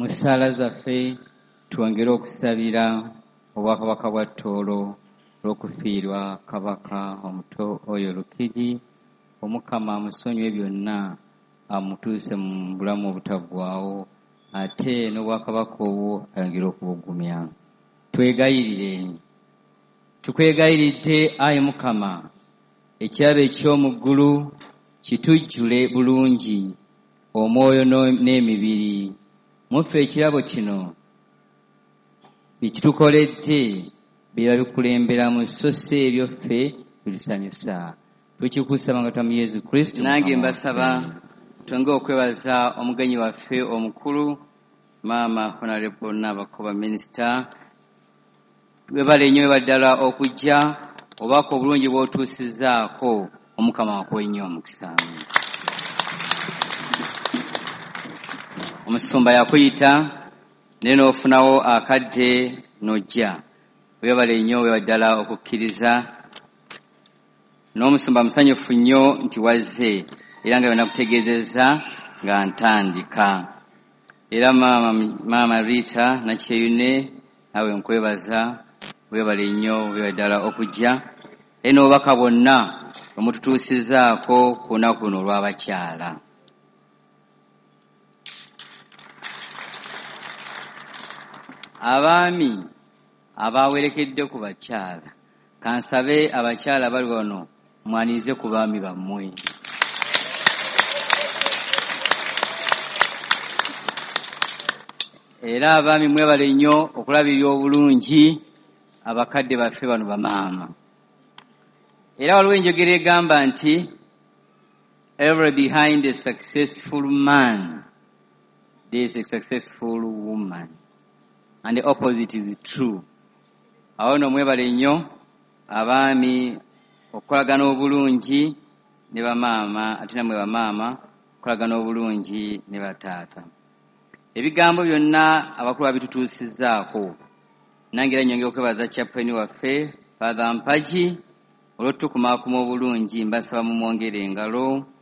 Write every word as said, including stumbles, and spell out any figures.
ssaala zaffe twongere okusabira obwakabaka bwa Tooro olw'okufiirwa kabaka omuto oyo Lukigi. Omukama amusonyiwe byonna, amutuuse mu bulamu obutaggwaawo, ate n'obwakabaka obwo ayongere okubugumya. Twegayirire, tukwegayiridde Ayi Mukama, ekirabo eky'omu ggulu kitujjule bulungi omwoyo n'emibiri. Muffe ekirabo kino bikitukoledde biba bikulemberamu, so si ebyo ffe bitusanyusa. Tukikusaba nga tamu Yesu Kristo. Nange mbasaba twongere okwebaza omugenyi waffe omukulu Maama Honorable Nabakoba Minisita. Webale nnyo webaddala okujja, obaka obulungi bw'otuusizaako. Omukama wakuwe nnyo omukisa. Omusumba yakuyita naye n'ofunawo akadde n'ojja. Webale nnyo webaddala okukkiriza. N'omusumba musanyufu nnyo nti wazze era nga byonna kutegeezezza nga ntandika. Era maama maama Rita Nakyeyune nawe nkwebaza, webale nnyo webaddala okujja era n'obubaka bwonna omututuusizaako ku lunaku luno olw'abakyala. Abaami abawerekedde ku bakyala, kansabe abakyala bali wano mwanirize ku baami bammwe. Era abaami mwebale nnyo okulabirira obulungi abakadde baffe bano bamaama. Era waliwo enjogera egamba nti ever behind a successful man there is a successful woman, and the opposite is true. Awo no mwebale nnyo abaami okukolagana obulungi ne bamaama, ate namwe bamaama okukolagana obulungi ne bataata. Ebigambo byonna abakulu babitutuusizzaako. Nange era nnyongera okwebaza chaplain waffe Father Mpaji olw'otukumaakuma obulungi. Mbasaba mumwongere engalo.